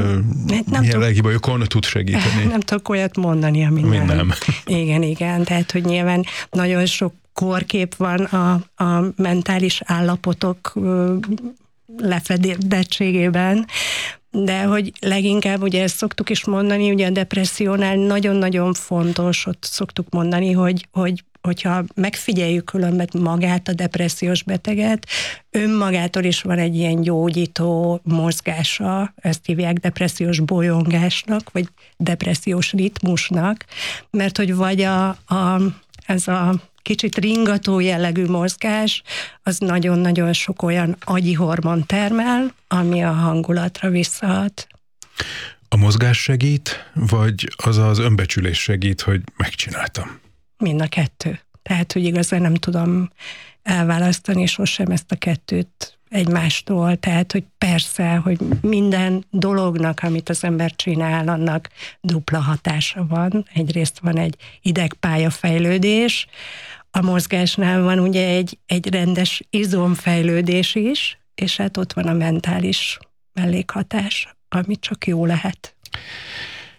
lelki bajokon tud segíteni? Nem tudok olyat mondani, ami nem. Igen. Tehát, hogy nyilván nagyon sok kórkép van a mentális állapotok lefedettségében, de hogy leginkább ugye ezt szoktuk is mondani, ugye a depressziónál nagyon-nagyon fontos, ott szoktuk mondani, hogyha megfigyeljük különben magát, a depressziós beteget, önmagától is van egy ilyen gyógyító mozgása, ezt hívják depressziós bolyongásnak, vagy depressziós ritmusnak, mert hogy vagy ez a kicsit ringató jellegű mozgás, az nagyon-nagyon sok olyan agyi hormon termel, ami a hangulatra visszahat. A mozgás segít, vagy az önbecsülés segít, hogy megcsináltam? Mind a kettő. Tehát, hogy igazán nem tudom elválasztani sosem ezt a kettőt egymástól. Tehát, hogy persze, hogy minden dolognak, amit az ember csinál, annak dupla hatása van. Egyrészt van egy idegpályafejlődés, a mozgásnál van ugye egy rendes izomfejlődés is, és hát ott van a mentális mellékhatás, ami csak jó lehet.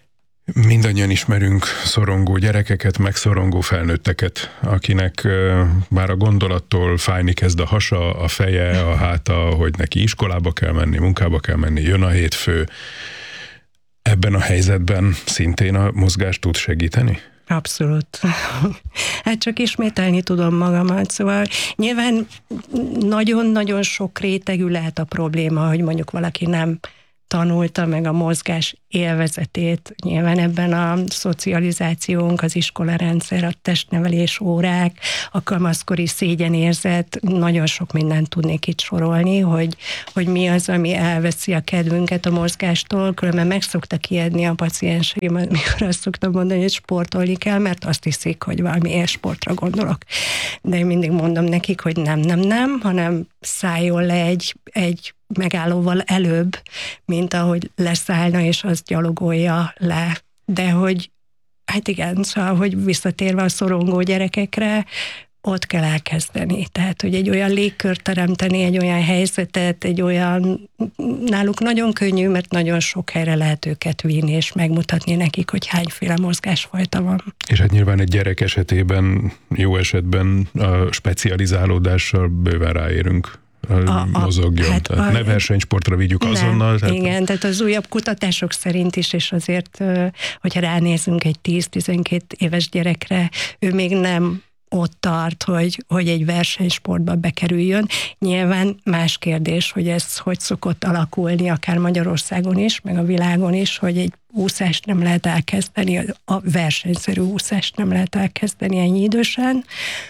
Mindannyian ismerünk szorongó gyerekeket, meg szorongó felnőtteket, akinek már a gondolattól fájni kezd a hasa, a feje, a háta, hogy neki iskolába kell menni, munkába kell menni, jön a hétfő. Ebben a helyzetben szintén a mozgás tud segíteni? Abszolút. Hát csak ismételni tudom magamat, szóval nyilván nagyon-nagyon sok rétegű lehet a probléma, hogy mondjuk valaki nem tanulta meg a mozgás élvezetét. Nyilván ebben a szocializációnk, az iskolarendszer, a testnevelés órák, a kamaszkori szégyenérzet, nagyon sok mindent tudnék itt sorolni, hogy mi az, ami elveszi a kedvünket a mozgástól, különben meg szoktak ijedni a pacienseim, amikor azt szoktam mondani, hogy sportolni kell, mert azt hiszik, hogy valami élsportra gondolok. De én mindig mondom nekik, hogy nem, hanem szálljon le egy megállóval előbb, mint ahogy leszállna, és azt gyalogolja le. De hogy, hát igen, szóval, hogy visszatérve a szorongó gyerekekre, ott kell elkezdeni. Tehát, hogy egy olyan légkört teremteni, egy olyan helyzetet, egy olyan, náluk nagyon könnyű, mert nagyon sok helyre lehet őket vinni, és megmutatni nekik, hogy hányféle mozgásfajta van. És hát nyilván egy gyerek esetében, jó esetben a specializálódással bőven ráérünk. Mozogjon. Hát ne versenysportra vigyük azonnal. Igen, tehát az újabb kutatások szerint is, és azért, hogyha ránézünk egy 10-12 éves gyerekre, ő még nem ott tart, hogy egy versenysportba bekerüljön. Nyilván más kérdés, hogy ez hogy szokott alakulni, akár Magyarországon is, meg a világon is, hogy egy úszást nem lehet elkezdeni, a versenyszerű úszást nem lehet elkezdeni ennyi idősen,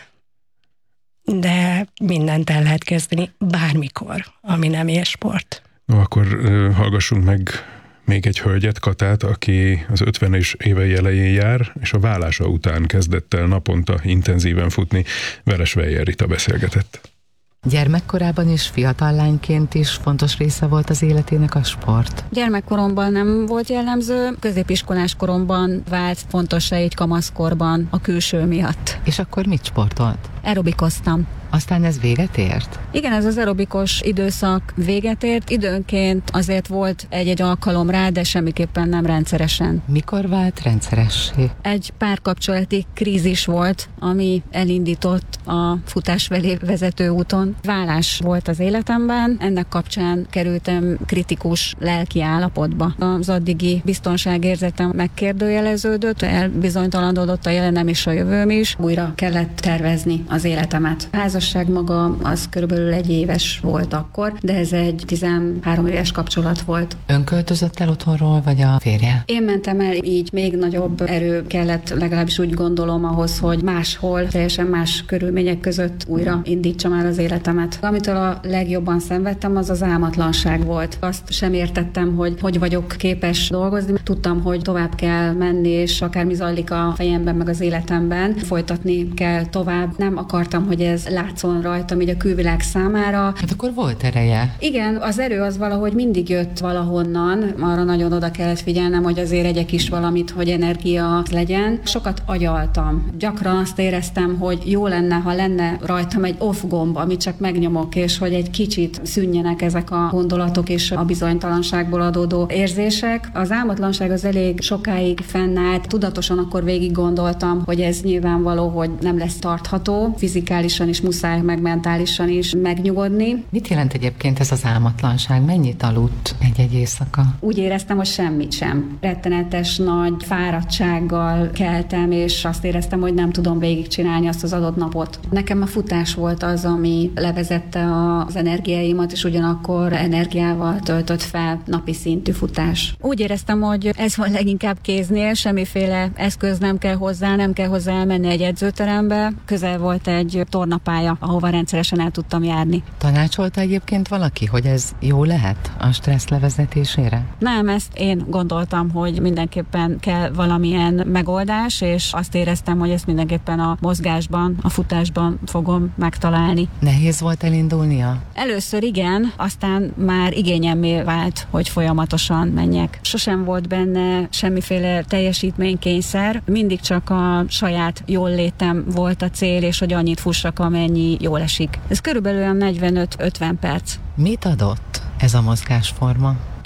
de mindent el lehet kezdeni bármikor, ami nem élsport. No, akkor hallgassunk meg még egy hölgyet, Katát, aki az 50-es évei elején jár, és a válása után kezdett el naponta intenzíven futni. Veres Weyer Rita beszélgetett. Gyermekkorában és fiatal lányként is fontos része volt az életének a sport? Gyermekkoromban nem volt jellemző, középiskolás koromban vált fontossá így kamaszkorban a külső miatt. És akkor mit sportolt? Aerobikoztam. Aztán ez véget ért? Igen, ez az aerobikos időszak véget ért. Időnként azért volt egy-egy alkalom rá, de semmiképpen nem rendszeresen. Mikor vált rendszeressé? Egy párkapcsolati krízis volt, ami elindított a futás felé vezető úton. Válás volt az életemben, ennek kapcsán kerültem kritikus lelki állapotba. Az addigi biztonságérzetem megkérdőjeleződött, elbizonytalanodott a jelenem és a jövőm is. Újra kellett tervezni az életemet. A házasság maga az körülbelül 1 éves volt akkor, de ez egy 13 éves kapcsolat volt. Ön költözött el otthonról, vagy a férje? Én mentem el, így még nagyobb erő kellett, legalábbis úgy gondolom ahhoz, hogy máshol, teljesen más körülmények között újra indítsam el az életemet. Amitől a legjobban szenvedtem, az az álmatlanság volt. Azt sem értettem, hogy vagyok képes dolgozni. Tudtam, hogy tovább kell menni, és akármi zajlik a fejemben, meg az életemben, folytatni kell tovább. Nem akartam, hogy ez látszon rajtam így a külvilág számára. Hát akkor volt ereje. Igen, az erő az valahogy mindig jött valahonnan. Arra nagyon oda kellett figyelnem, hogy azért egyek is valamit, hogy energia legyen. Sokat agyaltam. Gyakran azt éreztem, hogy jó lenne, ha lenne rajtam egy off gomb, amit csak megnyomok, és hogy egy kicsit szűnjenek ezek a gondolatok és a bizonytalanságból adódó érzések. Az álmatlanság az elég sokáig fennállt. Tudatosan akkor végig gondoltam, hogy ez nyilvánvaló, hogy nem lesz tartható. Fizikálisan is muszáj, meg mentálisan is megnyugodni. Mit jelent egyébként ez az álmatlanság? Mennyit aludt egy éjszaka? Úgy éreztem, hogy semmit sem. Rettenetes nagy fáradtsággal keltem, és azt éreztem, hogy nem tudom végigcsinálni azt az adott napot. Nekem a futás volt az, ami levezette az energiáimat, és ugyanakkor energiával töltött fel napi szintű futás. Úgy éreztem, hogy ez van leginkább kéznél, semmiféle eszköz nem kell hozzá, nem kell hozzá elmenni egy edzőterembe. Közel volt egy tornapálya, ahova rendszeresen el tudtam járni. Tanácsolta egyébként valaki, hogy ez jó lehet a stressz levezetésére? Nem, ezt én gondoltam, hogy mindenképpen kell valamilyen megoldás, és azt éreztem, hogy ezt mindenképpen a mozgásban, a futásban fogom megtalálni. Nehéz volt elindulnia? Először igen, aztán már igényemmé vált, hogy folyamatosan menjek. Sosem volt benne semmiféle teljesítménykényszer, mindig csak a saját jól létem volt a cél, és hogy annyit fussak, amennyi jól esik. Ez körülbelül 45-50 perc. Mit adott ez a mozgásforma?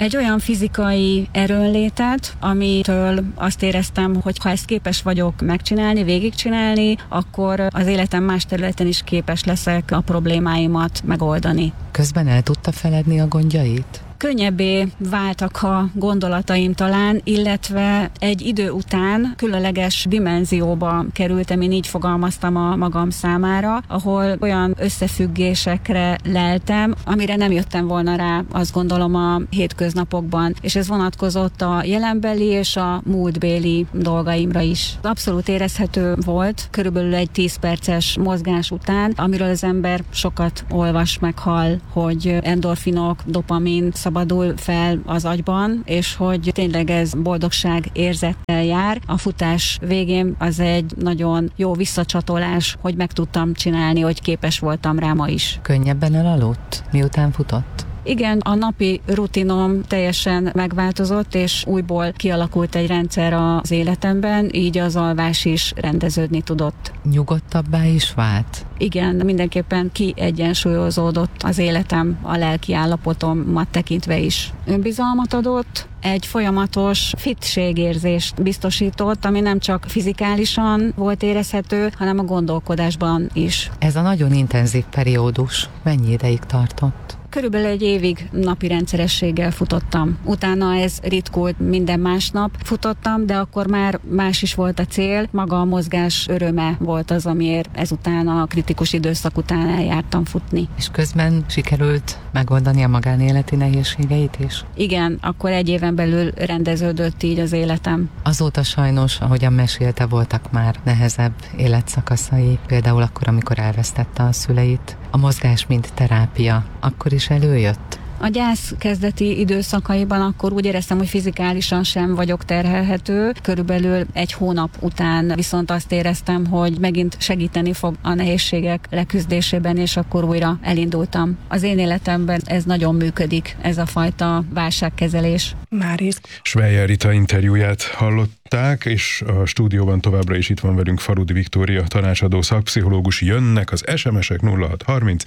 Egy olyan fizikai erőnlétet, amitől azt éreztem, hogy ha ezt képes vagyok megcsinálni, végigcsinálni, akkor az életem más területen is képes leszek a problémáimat megoldani. Közben el tudta feledni a gondjait? Könnyebbé váltak a gondolataim talán, illetve egy idő után különleges dimenzióba kerültem, én így fogalmaztam a magam számára, ahol olyan összefüggésekre leltem, amire nem jöttem volna rá, azt gondolom, a hétköznapokban, és ez vonatkozott a jelenbeli és a múltbéli dolgaimra is. Abszolút érezhető volt, körülbelül egy 10 perces mozgás után, amiről az ember sokat olvas, meghall, hogy endorfinok, dopamin szabadul fel az agyban, és hogy tényleg ez boldogság érzettel jár. A futás végén az egy nagyon jó visszacsatolás, hogy meg tudtam csinálni, hogy képes voltam rá ma is. Könnyebben elaludt, miután futott? Igen, a napi rutinom teljesen megváltozott, és újból kialakult egy rendszer az életemben, így az alvás is rendeződni tudott. Nyugodtabbá is vált? Igen, mindenképpen kiegyensúlyozódott az életem, a lelki állapotomat tekintve is. Önbizalmat adott, egy folyamatos fitségérzést biztosított, ami nem csak fizikálisan volt érezhető, hanem a gondolkodásban is. Ez a nagyon intenzív periódus mennyi ideig tartott? Körülbelül egy évig napi rendszerességgel futottam. Utána ez ritkult, minden másnap futottam, de akkor már más is volt a cél. Maga a mozgás öröme volt az, amiért ezután a kritikus időszak után eljártam futni. És közben sikerült megoldani a magánéleti nehézségeit is? Igen, akkor egy éven belül rendeződött így az életem. Azóta sajnos, ahogyan mesélte, voltak már nehezebb életszakaszai, például akkor, amikor elvesztette a szüleit. A mozgás mint terápia akkor is előjött? A gyász kezdeti időszakaiban akkor úgy éreztem, hogy fizikálisan sem vagyok terhelhető. Körülbelül egy hónap után viszont azt éreztem, hogy megint segíteni fog a nehézségek leküzdésében, és akkor újra elindultam. Az én életemben ez nagyon működik, ez a fajta válságkezelés. Máris. Schweyer Rita interjúját hallották, és a stúdióban továbbra is itt van velünk Farudi Viktória, tanácsadó szakpszichológus. Jönnek az SMS-ek 0630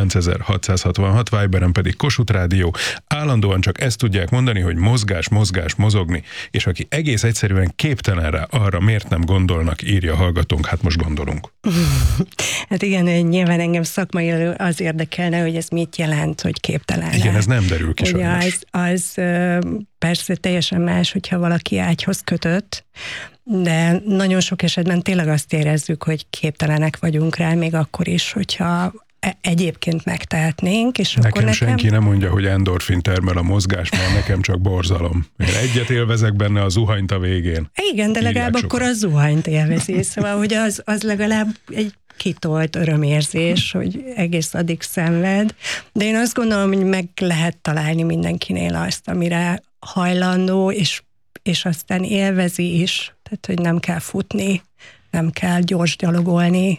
9666, Viberen pedig Kossuth Rádió. Állandóan csak ezt tudják mondani, hogy mozgás, mozgás, mozogni, és aki egész egyszerűen képtelen rá arra, miért nem gondolnak, írja a hallgatónk, hát most gondolunk. Hát igen, nyilván engem szakmai az érdekelne, hogy ez mit jelent, hogy képtelen. Igen, ez nem derül ki sajnos. Az persze teljesen más, hogyha valaki ágyhoz kötött, de nagyon sok esetben tényleg azt érezzük, hogy képtelenek vagyunk rá, még akkor is, hogyha egyébként megtehetnénk, és nekem senki nem mondja, hogy endorfin termel a mozgás, mert nekem csak borzalom. Én egyet élvezek benne, a zuhanyt a végén. Igen, de legalább akkor a zuhanyt élvezi, szóval, hogy az legalább egy kitolt örömérzés, hogy egész addig szenved. De én azt gondolom, hogy meg lehet találni mindenkinél azt, amire hajlandó, és aztán élvezi is. Tehát, hogy nem kell futni, nem kell gyors gyalogolni,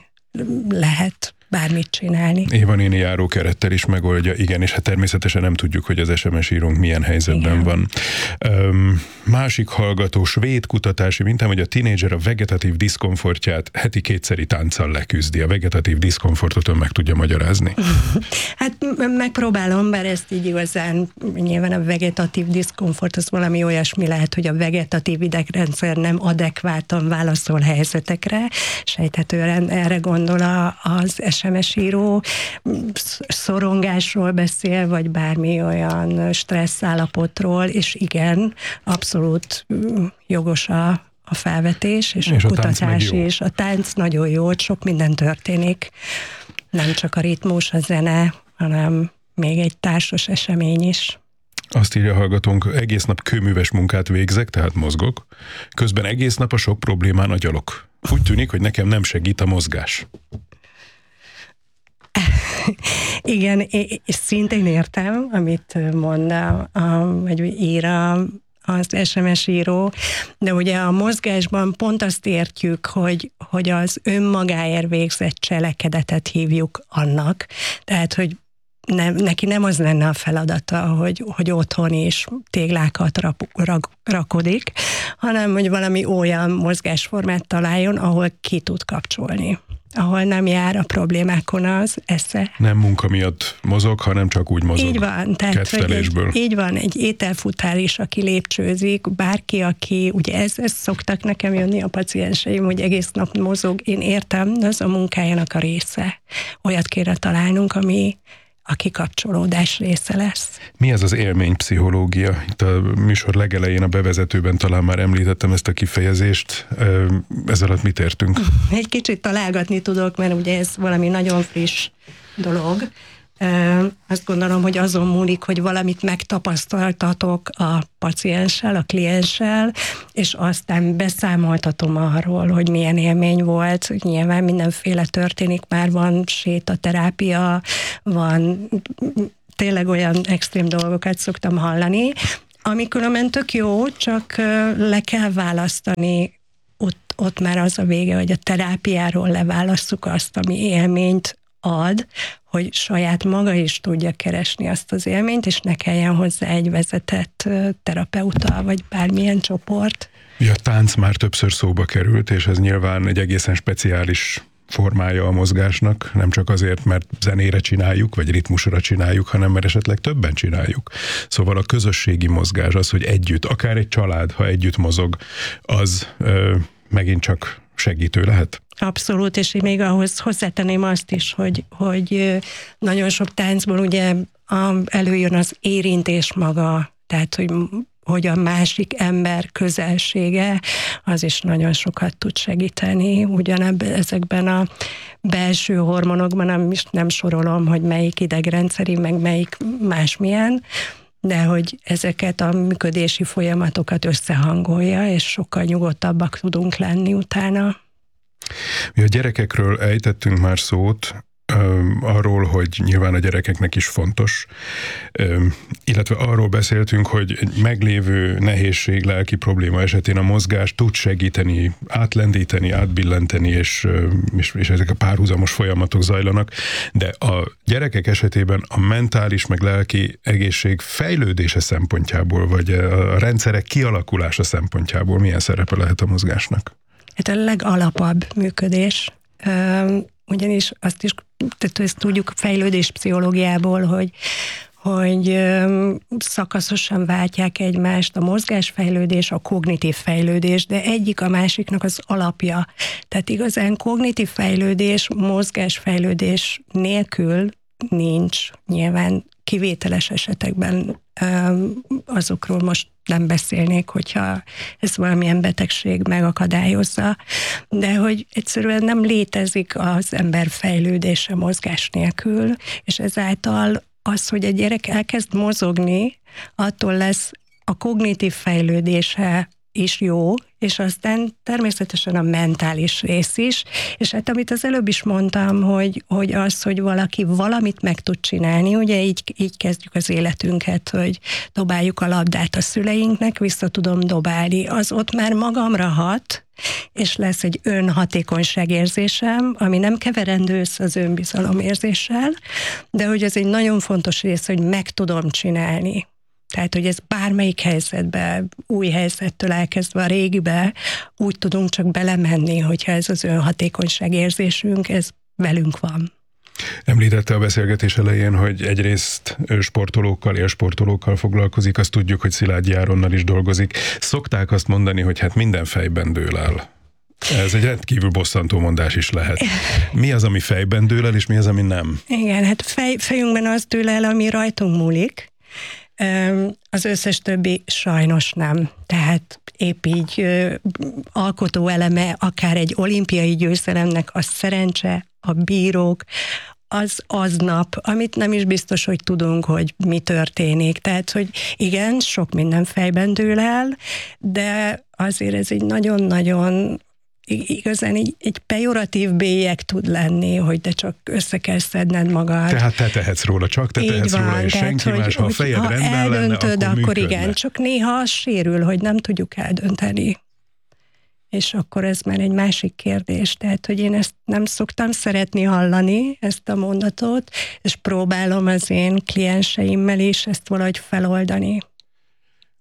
lehet bármit csinálni. Éva néni járókerettel is megoldja, igen, és hát természetesen nem tudjuk, hogy az SMS írónk milyen helyzetben igen. van. Másik hallgató, svéd kutatási mintám, hogy a tínédzser a vegetatív diszkomfortját heti 2-szeri tánccal leküzdi. A vegetatív diszkomfortot ön meg tudja magyarázni? Hát megpróbálom, bár ezt így igazán, nyilván a vegetatív diszkomfort az valami olyasmi lehet, hogy a vegetatív idegrendszer nem adekvátan válaszol helyzetekre. Sejthetően erre gondol az SMS író, szorongásról beszél, vagy bármi olyan stressz állapotról, és igen, abszolút jogos a felvetés, és a kutatás is. A tánc nagyon jó, sok minden történik. Nem csak a ritmus, a zene, hanem még egy társas esemény is. Azt írja a hallgatónk, egész nap kőműves munkát végzek, tehát mozgok, közben egész nap a sok problémán agyalok. Úgy tűnik, hogy nekem nem segít a mozgás. Igen, és szintén értem, amit mond, vagy ír az SMS író, de ugye a mozgásban pont azt értjük, hogy az önmagáért végzett cselekedetet hívjuk annak. Tehát, hogy neki nem az lenne a feladata, hogy otthon is téglákat rakodik, hanem hogy valami olyan mozgásformát találjon, ahol ki tud kapcsolni. ahol nem jár a problémákon az esze. Nem munka miatt mozog, hanem csak úgy mozog. Így van, tehát így van, egy ételfutár is, aki lépcsőzik, bárki, aki, ugye ez szoktak nekem jönni a pacienseim, hogy egész nap mozog, én értem, de az a munkájának a része. Olyat kéne találnunk, ami a kikapcsolódás része lesz. Mi ez az élménypszichológia? Itt a műsor legelején a bevezetőben talán már említettem ezt a kifejezést. Ez alatt mit értünk? Egy kicsit találgatni tudok, mert ugye ez valami nagyon friss dolog. Azt gondolom, hogy azon múlik, hogy valamit megtapasztaltatok a pacienssel, a klienssel, és aztán beszámoltatom arról, hogy milyen élmény volt. Nyilván mindenféle történik, már van sétaterápia, van tényleg olyan extrém dolgokat szoktam hallani, ami különben tök jó, csak le kell választani, ott már az a vége, hogy a terápiáról leválasszuk azt, ami élményt ad, hogy saját maga is tudja keresni azt az élményt, és ne kelljen hozzá egy vezetett terapeuta, vagy bármilyen csoport. Ja, a tánc már többször szóba került, és ez nyilván egy egészen speciális formája a mozgásnak, nem csak azért, mert zenére csináljuk, vagy ritmusra csináljuk, hanem mert esetleg többen csináljuk. Szóval a közösségi mozgás, az, hogy együtt, akár egy család, ha együtt mozog, az megint csak segítő lehet? Abszolút, és én még ahhoz hozzátenném azt is, hogy nagyon sok táncból ugye előjön az érintés maga, tehát hogy a másik ember közelsége, az is nagyon sokat tud segíteni. Ezekben a belső hormonokban nem sorolom, hogy melyik idegrendszeri, meg melyik másmilyen, de hogy ezeket a működési folyamatokat összehangolja, és sokkal nyugodtabbak tudunk lenni utána. Mi a gyerekekről ejtettünk már szót, arról, hogy nyilván a gyerekeknek is fontos, illetve arról beszéltünk, hogy egy meglévő nehézség, lelki probléma esetén a mozgás tud segíteni, átlendíteni, átbillenteni, és ezek a párhuzamos folyamatok zajlanak, de a gyerekek esetében a mentális meg lelki egészség fejlődése szempontjából, vagy a rendszerek kialakulása szempontjából milyen szerepe lehet a mozgásnak? Hát a legalapabb működés, ugyanis ezt tudjuk fejlődés pszichológiából, hogy szakaszosan váltják egymást a mozgásfejlődés, a kognitív fejlődés, de egyik a másiknak az alapja. Tehát igazán kognitív fejlődés, mozgásfejlődés nélkül nincs. Nyilván kivételes esetekben azokról most nem beszélnék, hogyha ez valamilyen betegség megakadályozza, de hogy egyszerűen nem létezik az ember fejlődése mozgás nélkül, és ezáltal az, hogy a gyerek elkezd mozogni, attól lesz a kognitív fejlődése is jó, és aztán természetesen a mentális rész is, és hát amit az előbb is mondtam, hogy az, hogy valaki valamit meg tud csinálni, ugye így kezdjük az életünket, hogy dobáljuk a labdát a szüleinknek, vissza tudom dobálni, az ott már magamra hat, és lesz egy önhatékonyságérzésem, ami nem keverendő össze az önbizalomérzéssel, de hogy ez egy nagyon fontos rész, hogy meg tudom csinálni. Tehát, hogy ez bármelyik helyzetben, új helyzettől elkezdve a régibe, úgy tudunk csak belemenni, hogyha ez az önhatékonyság érzésünk, ez velünk van. Említette a beszélgetés elején, hogy egyrészt sportolókkal, élsportolókkal foglalkozik, azt tudjuk, hogy Szilágyi Áronnal is dolgozik. Szokták azt mondani, hogy hát minden fejben dől el. Ez egy rendkívül bosszantó mondás is lehet. Mi az, ami fejben dől el, és mi az, ami nem? Igen, hát fejünkben az dől el, ami rajtunk múlik. Az összes többi sajnos nem. Tehát épp így alkotó eleme akár egy olimpiai győzelemnek a szerencse, a bírók, az aznap, amit nem is biztos, hogy tudunk, hogy mi történik. Tehát, hogy igen, sok minden fejben dől el, de azért ez egy nagyon-nagyon igazán egy pejoratív bélyeg tud lenni, hogy de csak össze kell szedned magad. Tehát te tehetsz róla, csak te tehetsz róla, és senki más, ha a fejed rendben lenne, akkor igen, csak néha az sérül, hogy nem tudjuk eldönteni. És akkor ez már egy másik kérdés. Tehát, hogy én ezt nem szoktam szeretni hallani, ezt a mondatot, és próbálom az én klienseimmel is ezt valahogy feloldani.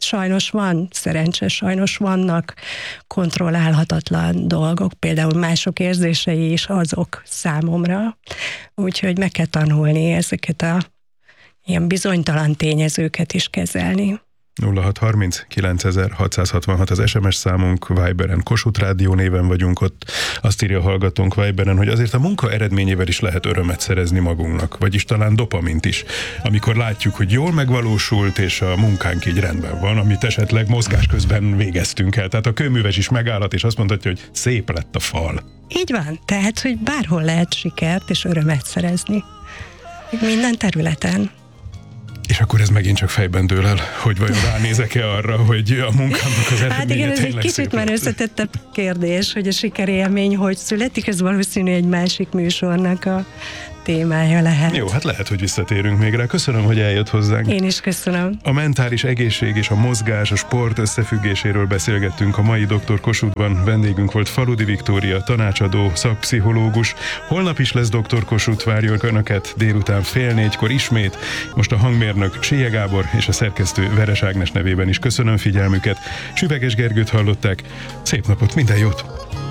sajnos van szerencse, sajnos vannak kontrollálhatatlan dolgok, például mások érzései is azok számomra, úgyhogy meg kell tanulni ezeket a ilyen bizonytalan tényezőket is kezelni. 0630 9666 az SMS számunk, Viberen Kossuth Rádió néven vagyunk ott. Azt írja a hallgatónk Viberen, hogy azért a munka eredményével is lehet örömet szerezni magunknak, vagyis talán dopamint is. Amikor látjuk, hogy jól megvalósult, és a munkánk így rendben van, amit esetleg mozgás közben végeztünk el. Tehát a kőműves is megállhat, és azt mondhatja, hogy szép lett a fal. Így van, tehát, hogy bárhol lehet sikert és örömet szerezni. Minden területen. És akkor ez megint csak fejben dől el, hogy vajon ránézek-e arra, hogy a munkámnak az eredménye hát igen, ez tényleg egy kicsit már összetettebb kérdés, hogy a sikerélmény hogy születik, ez valószínű egy másik műsornak a témája lehet. Jó, hát lehet, hogy visszatérünk még rá. Köszönöm, hogy eljött hozzánk. Én is köszönöm. A mentális egészség és a mozgás, a sport összefüggéséről beszélgettünk a mai Dr. Kossuthban. Vendégünk volt Faludi Viktória, tanácsadó, szakpszichológus. Holnap is lesz Dr. Kossuth, várjuk Önöket délután 3:30 ismét. Most a hangmérnök Sélye Gábor és a szerkesztő Veres Ágnes nevében is köszönöm figyelmüket. Süveges Gergőt hallották. Szép napot, minden jót!